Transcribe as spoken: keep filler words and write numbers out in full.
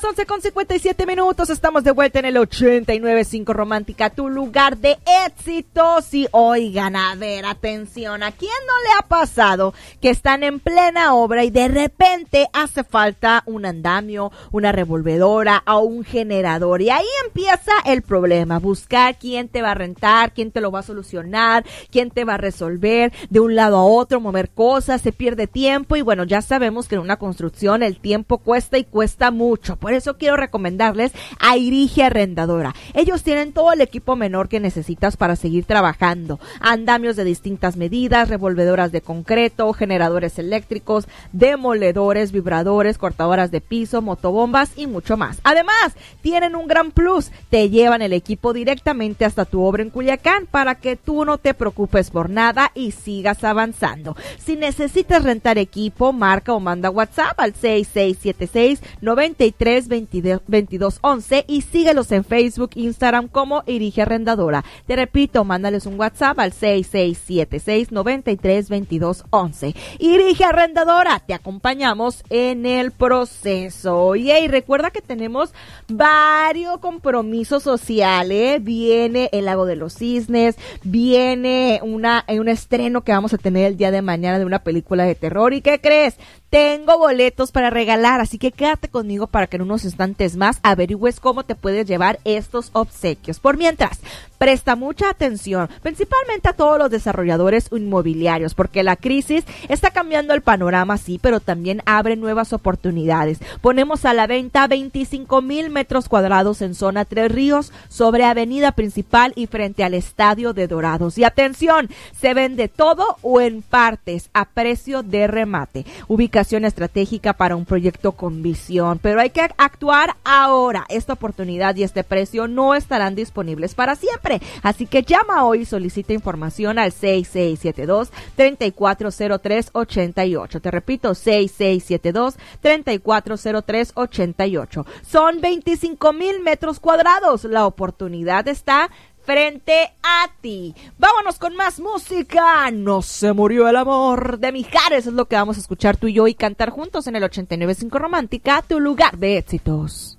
once con cincuenta y siete minutos, estamos de vuelta en el ochenta y nueve punto cinco Romántica, tu lugar de éxitos. Y oigan, a ver, atención, ¿a quién no le ha pasado que están en plena obra y de repente hace falta un andamio, una revolvedora o un generador? Y ahí empieza el problema, buscar quién te va a rentar, quién te lo va a solucionar, quién te va a resolver, de un lado a otro, mover cosas, se pierde tiempo y bueno, ya sabemos que en una construcción el tiempo cuesta y cuesta mucho. Por eso quiero recomendarles a Irige Arrendadora. Ellos tienen todo el equipo menor que necesitas para seguir trabajando. Andamios de distintas medidas, revolvedoras de concreto, generadores eléctricos, demoledores, vibradores, cortadoras de piso, motobombas y mucho más. Además, tienen un gran plus. Te llevan el equipo directamente hasta tu obra en Culiacán para que tú no te preocupes por nada y sigas avanzando. Si necesitas rentar equipo, marca o manda WhatsApp al seis seis siete seis, nueve tres, veintidós once y síguelos en Facebook, Instagram como Irige Arrendadora. Te repito, mándales un WhatsApp al seis seis siete seis, nueve tres, veintidós once. Irige Arrendadora, te acompañamos en el proceso. Y hey, recuerda que tenemos varios compromisos sociales. Viene el Lago de los Cisnes, viene una, un estreno que vamos a tener el día de mañana de una película de terror. ¿Y qué crees? Tengo boletos para regalar, así que quédate conmigo para que en unos instantes más averigües cómo te puedes llevar estos obsequios. Por mientras, presta mucha atención, principalmente a todos los desarrolladores inmobiliarios, porque la crisis está cambiando el panorama, sí, pero también abre nuevas oportunidades. Ponemos a la venta veinticinco mil metros cuadrados en zona Tres Ríos, sobre avenida principal y frente al estadio de Dorados. Y atención, se vende todo o en partes a precio de remate. Ubicación estratégica para un proyecto con visión, pero hay que actuar ahora. Esta oportunidad y este precio no estarán disponibles para siempre, así que llama hoy y solicita información al seis seis siete dos, tres cuatro cero tres, ocho ocho. Te repito, seis seis siete dos, tres cuatro cero tres, ocho ocho. Son veinticinco mil metros cuadrados. La oportunidad está frente a ti. Vámonos con más música. No se murió el amor de Mijares. Es lo que vamos a escuchar tú y yo y cantar juntos en el ochenta y nueve punto cinco Romántica, tu lugar de éxitos.